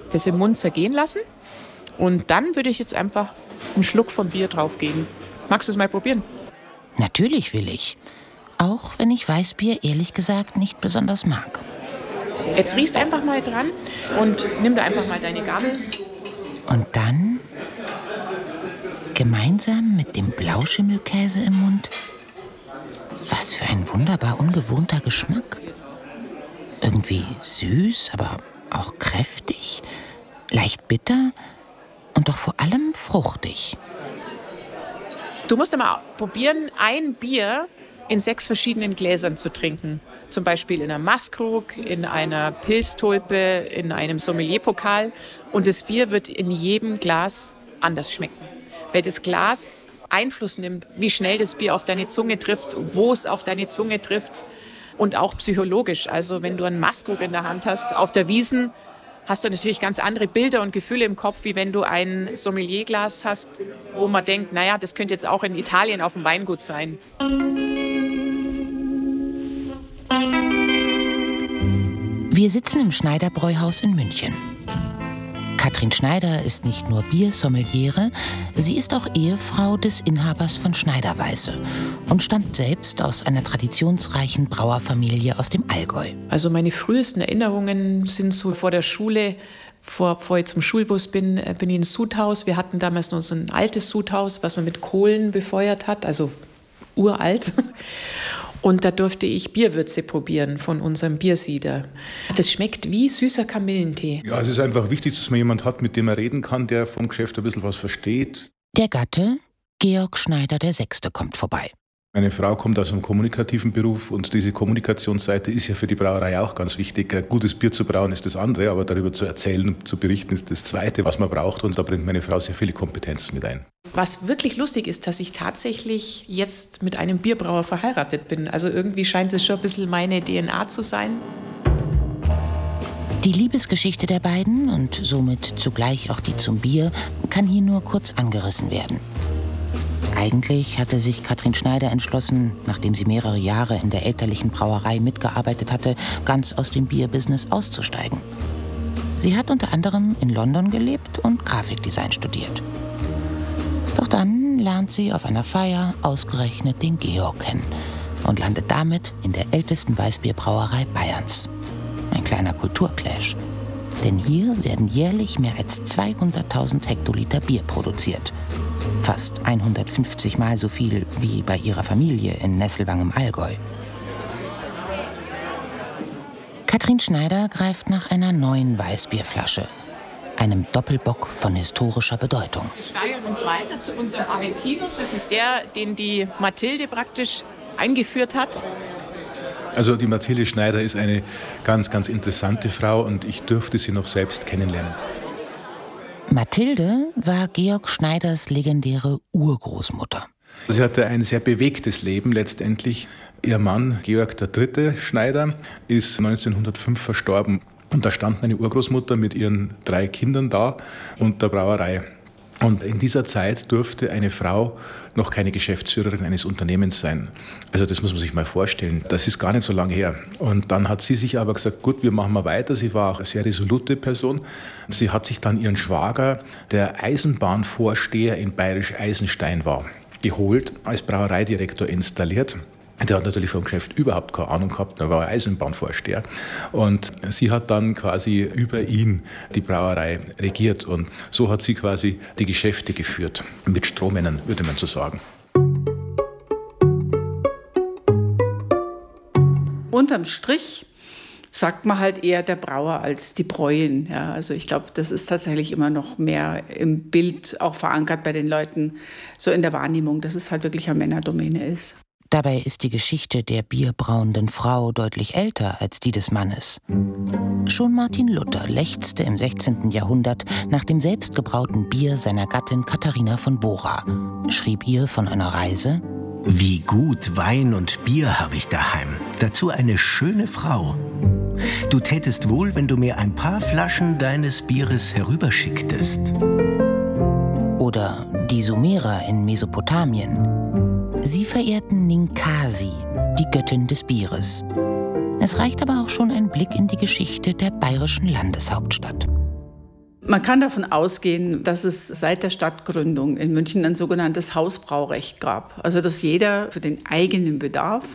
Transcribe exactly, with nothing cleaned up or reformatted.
das im Mund zergehen lassen. Und dann würde ich jetzt einfach einen Schluck vom Bier draufgeben. Magst du es mal probieren? Natürlich will ich. Auch wenn ich Weißbier ehrlich gesagt nicht besonders mag. Jetzt riechst einfach mal dran und nimm da einfach mal deine Gabel. Und dann, gemeinsam mit dem Blauschimmelkäse im Mund, was für ein wunderbar ungewohnter Geschmack. Irgendwie süß, aber auch kräftig, leicht bitter und doch vor allem fruchtig. Du musst mal probieren, ein Bier in sechs verschiedenen Gläsern zu trinken. Zum Beispiel in einer Maßkrug, in einer Pilztulpe, in einem Sommelierpokal. Und das Bier wird in jedem Glas anders schmecken. Weil das Glas Einfluss nimmt, wie schnell das Bier auf deine Zunge trifft, wo es auf deine Zunge trifft. Und auch psychologisch. Also wenn du einen Maßkrug in der Hand hast, auf der Wiesn, hast du natürlich ganz andere Bilder und Gefühle im Kopf, wie wenn du ein Sommelierglas hast, wo man denkt, naja, das könnte jetzt auch in Italien auf dem Weingut sein. Wir sitzen im Schneider-Bräuhaus in München. Katrin Schneider ist nicht nur Biersommeliere, sie ist auch Ehefrau des Inhabers von Schneider-Weiße und stammt selbst aus einer traditionsreichen Brauerfamilie aus dem Allgäu. Also meine frühesten Erinnerungen sind so vor der Schule, vor, bevor ich zum Schulbus bin, bin ich ins Sudhaus. Wir hatten damals noch so ein altes Sudhaus, was man mit Kohlen befeuert hat, also uralt. Und da durfte ich Bierwürze probieren von unserem Biersieder. Das schmeckt wie süßer Kamillentee. Ja, es ist einfach wichtig, dass man jemanden hat, mit dem er reden kann, der vom Geschäft ein bisschen was versteht. Der Gatte, Georg Schneider der Sechste, kommt vorbei. Meine Frau kommt aus einem kommunikativen Beruf und diese Kommunikationsseite ist ja für die Brauerei auch ganz wichtig. Ein gutes Bier zu brauen ist das andere, aber darüber zu erzählen und zu berichten ist das Zweite, was man braucht. Und da bringt meine Frau sehr viele Kompetenzen mit ein. Was wirklich lustig ist, dass ich tatsächlich jetzt mit einem Bierbrauer verheiratet bin. Also irgendwie scheint es schon ein bisschen meine D N A zu sein. Die Liebesgeschichte der beiden und somit zugleich auch die zum Bier kann hier nur kurz angerissen werden. Eigentlich hatte sich Katrin Schneider entschlossen, nachdem sie mehrere Jahre in der elterlichen Brauerei mitgearbeitet hatte, ganz aus dem Bierbusiness auszusteigen. Sie hat unter anderem in London gelebt und Grafikdesign studiert. Doch dann lernt sie auf einer Feier ausgerechnet den Georg kennen und landet damit in der ältesten Weißbierbrauerei Bayerns. Ein kleiner Kulturclash. Denn hier werden jährlich mehr als zweihunderttausend Hektoliter Bier produziert. Fast hundertfünfzig Mal so viel wie bei ihrer Familie in Nesselwang im Allgäu. Katrin Schneider greift nach einer neuen Weißbierflasche, einem Doppelbock von historischer Bedeutung. Wir steigern uns weiter zu unserem Aventinus. Das ist der, den die Mathilde praktisch eingeführt hat. Also die Mathilde Schneider ist eine ganz, ganz interessante Frau und ich durfte sie noch selbst kennenlernen. Mathilde war Georg Schneiders legendäre Urgroßmutter. Sie hatte ein sehr bewegtes Leben letztendlich. Ihr Mann, Georg der Dritte Schneider, ist neunzehnhundertfünf verstorben. Und da stand meine Urgroßmutter mit ihren drei Kindern da und der Brauerei. Und in dieser Zeit durfte eine Frau noch keine Geschäftsführerin eines Unternehmens sein. Also das muss man sich mal vorstellen. Das ist gar nicht so lange her. Und dann hat sie sich aber gesagt, gut, wir machen mal weiter. Sie war auch eine sehr resolute Person. Sie hat sich dann ihren Schwager, der Eisenbahnvorsteher in Bayerisch-Eisenstein war, geholt, als Brauereidirektor installiert. Der hat natürlich vom Geschäft überhaupt keine Ahnung gehabt, er war Eisenbahnvorsteher. Und sie hat dann quasi über ihm die Brauerei regiert. Und so hat sie quasi die Geschäfte geführt. Mit Strohmännern, würde man so sagen. Unterm Strich sagt man halt eher der Brauer als die Bräuin. Ja, also ich glaube, das ist tatsächlich immer noch mehr im Bild auch verankert bei den Leuten, so in der Wahrnehmung, dass es halt wirklich eine Männerdomäne ist. Dabei ist die Geschichte der bierbrauenden Frau deutlich älter als die des Mannes. Schon Martin Luther lechzte im sechzehnten Jahrhundert nach dem selbstgebrauten Bier seiner Gattin Katharina von Bora, schrieb ihr von einer Reise: Wie gut Wein und Bier habe ich daheim, dazu eine schöne Frau. Du tätest wohl, wenn du mir ein paar Flaschen deines Bieres herüberschicktest. Oder die Sumerer in Mesopotamien. Sie verehrten Ninkasi, die Göttin des Bieres. Es reicht aber auch schon ein Blick in die Geschichte der bayerischen Landeshauptstadt. Man kann davon ausgehen, dass es seit der Stadtgründung in München ein sogenanntes Hausbraurecht gab. Also dass jeder für den eigenen Bedarf